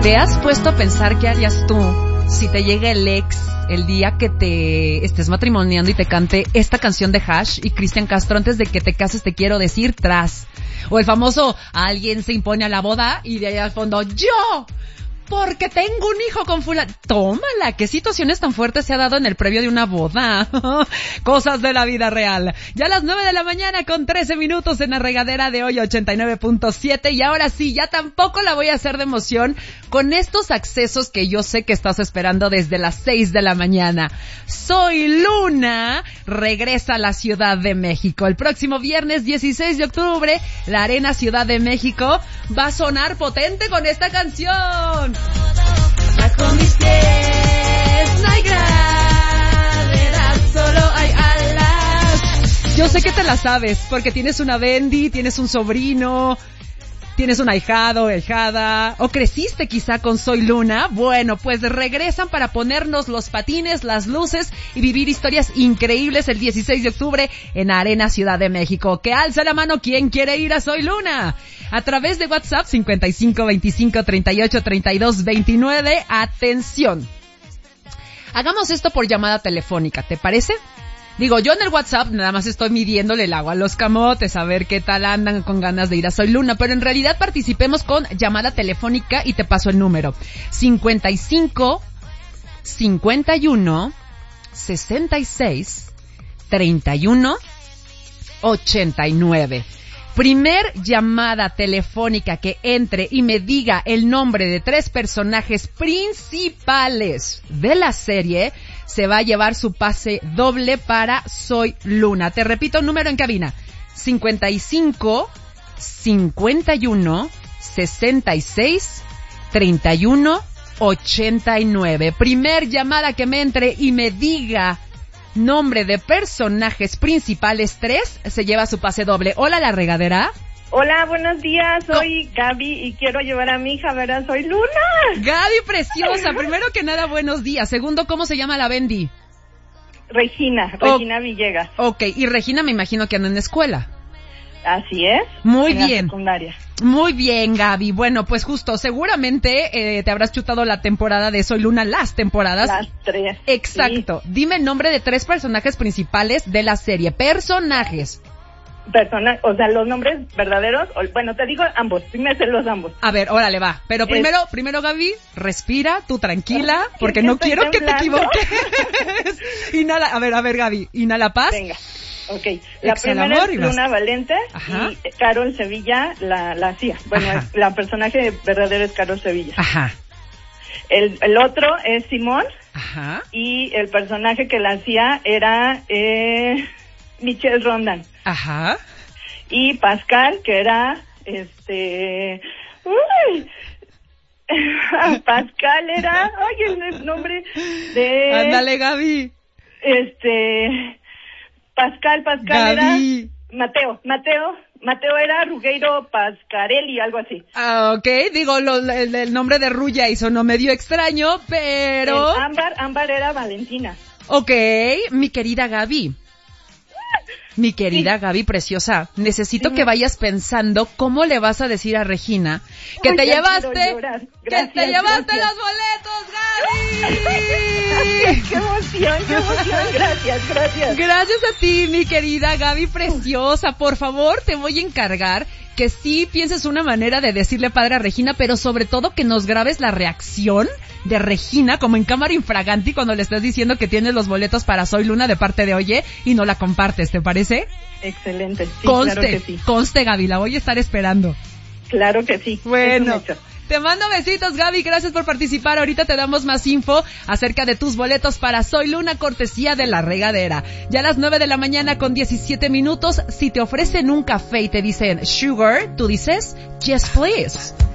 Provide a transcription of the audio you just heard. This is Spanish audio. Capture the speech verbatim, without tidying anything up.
¿Te has puesto a pensar qué harías tú si te llega el ex el día que te estés matrimoniando y te cante esta canción de Hash y Cristian Castro, antes de que te cases te quiero decir tras? O el famoso, alguien se impone a la boda y de ahí al fondo, ¡yo! Porque tengo un hijo con fulano. Tómala, ¿qué situaciones tan fuertes se ha dado en el previo de una boda? Cosas de la vida real. Ya a las nueve de la mañana con trece minutos en la regadera de hoy ochenta y nueve punto siete. Y ahora sí, ya tampoco la voy a hacer de emoción con estos accesos que yo sé que estás esperando desde las seis de la mañana. Soy Luna regresa a la Ciudad de México. El próximo viernes dieciséis de octubre, la Arena Ciudad de México va a sonar potente con esta canción. Bajo mis pies no hay gravedad, solo hay alas. Yo sé que te la sabes, porque tienes una Bendy, tienes un sobrino, tienes un ahijado, ahijada, o creciste quizá con Soy Luna. Bueno, pues regresan para ponernos los patines, las luces y vivir historias increíbles el dieciséis de octubre en Arena Ciudad de México. Que alza la mano quien quiere ir a Soy Luna. A través de WhatsApp cincuenta y cinco veinticinco treinta y ocho treinta y dos veintinueve. Atención. Hagamos esto por llamada telefónica, ¿te parece? Digo, yo en el WhatsApp nada más estoy midiéndole el agua a los camotes, a ver qué tal andan con ganas de ir a Soy Luna, pero en realidad participemos con llamada telefónica y te paso el número. cincuenta y cinco, cincuenta y uno, sesenta y seis, treinta y uno, ochenta y nueve. Primer llamada telefónica que entre y me diga el nombre de tres personajes principales de la serie se va a llevar su pase doble para Soy Luna. Te repito el número en cabina. cincuenta y cinco, cincuenta y uno, sesenta y seis, treinta y uno, ochenta y nueve. Primer llamada que me entre y me diga nombre de personajes principales tres, se lleva su pase doble. Hola, la regadera. Hola, buenos días, soy ¿Cómo? Gaby y quiero llevar a mi hija a ver a Soy Luna. Gaby, preciosa, primero que nada, buenos días. Segundo, ¿cómo se llama la Bendy? Regina, Regina oh, Villegas. Ok, y Regina me imagino que anda en la escuela. Así es. Muy en bien. La secundaria. Muy bien, Gaby. Bueno, pues justo, seguramente eh, te habrás chutado la temporada de Soy Luna, las temporadas. Las tres. Exacto. Sí. Dime el nombre de tres personajes principales de la serie. Personajes. Personas, o sea, los nombres verdaderos, o, bueno, te digo ambos, dime los ambos. A ver, órale, va. Pero primero, es... primero, Gaby, respira, tú tranquila, porque no quiero temblando. Que te equivoques. Inhala, a ver, a ver, Gaby, inhala paz. Venga. Ok, la Exhala primera es Luna Valente. Ajá. Y Carol Sevilla la, la hacía. Bueno, es, la personaje verdadero es Carol Sevilla. Ajá. El, el otro es Simón. Ajá. Y el personaje que la hacía era eh, Michelle Rondan. Ajá. Y Pascal, que era este... Uy, Pascal era... Ay, el nombre de... Ándale, Gaby. Este... Pascal, Pascal Gaby. Era Mateo, Mateo, Mateo era Rugeiro Pascarelli, algo así. Ah, ok, digo, lo, el, el nombre de Ruya y sonó medio extraño, pero... El Ámbar, Ámbar era Valentina. Ok, mi querida Gaby. Mi querida sí. Gaby preciosa, necesito sí. que vayas pensando cómo le vas a decir a Regina que Ay, te llevaste, gracias, que te llevaste gracias. los boletos, Gaby. ¡Qué emoción, qué emoción! Gracias, gracias. Gracias a ti, mi querida Gaby preciosa. Por favor, te voy a encargar que sí pienses una manera de decirle padre a Regina, pero sobre todo que nos grabes la reacción de Regina, como en cámara infraganti, cuando le estás diciendo que tienes los boletos para Soy Luna de parte de Oye y no la compartes, ¿te parece? Excelente, sí, conste, claro que sí. Conste, Gaby, la voy a estar esperando. Claro que sí. Bueno, te mando besitos, Gaby, gracias por participar. Ahorita te damos más info acerca de tus boletos para Soy Luna, cortesía de La Regadera. Ya a las nueve de la mañana con diecisiete minutos, si te ofrecen un café y te dicen sugar, tú dices yes please.